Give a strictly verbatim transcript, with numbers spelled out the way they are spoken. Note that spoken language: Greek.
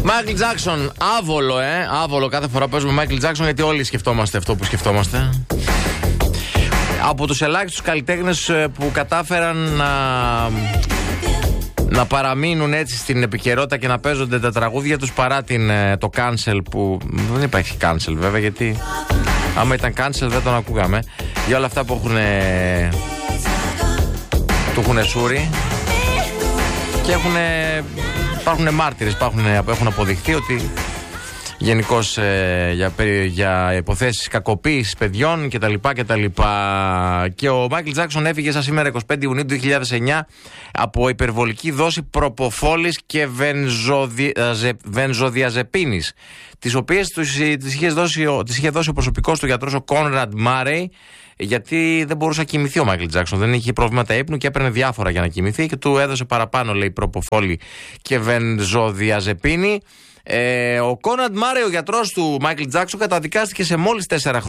Μάικλ Τζάκσον, άβολο, ε. Άβολο κάθε φορά που παίζουμε Μάικλ Τζάκσον, γιατί όλοι σκεφτόμαστε αυτό που σκεφτόμαστε. Από τους ελάχιστους καλλιτέχνες που κατάφεραν να, να παραμείνουν έτσι στην επικαιρότητα και να παίζονται τα τραγούδια τους παρά την, το cancel που δεν υπάρχει cancel βέβαια, γιατί άμα ήταν cancel δεν τον ακούγαμε. Για όλα αυτά που έχουν του έχουν σούρει και έχουν, υπάρχουν μάρτυρες που έχουν, έχουν αποδειχθεί ότι γενικώς ε, για, για υποθέσεις κακοποίησης παιδιών κτλ. κτλ. Και ο Μάικλ Τζάκσον έφυγε σαν σήμερα εικοστή πέμπτη Ιουνίου του δύο χιλιάδες εννιά από υπερβολική δόση προποφόλης και βενζοδιαζε, βενζοδιαζεπίνης, τις οποίες τις είχε δώσει, τις είχε δώσει ο προσωπικός του γιατρός ο Κόνραντ Μάρεϊ, γιατί δεν μπορούσε να κοιμηθεί ο Μάικλ Τζάκσον. Δεν είχε προβλήματα ύπνου και έπαιρνε διάφορα για να κοιμηθεί και του έδωσε παραπάνω, λέει, προποφόλη και βενζοδιαζεπίνη. Ε, ο Κόνραντ Μάρεϊ, ο γιατρός του Μάικλ Τζάκσον, καταδικάστηκε σε μόλις τέσσερα χρόνια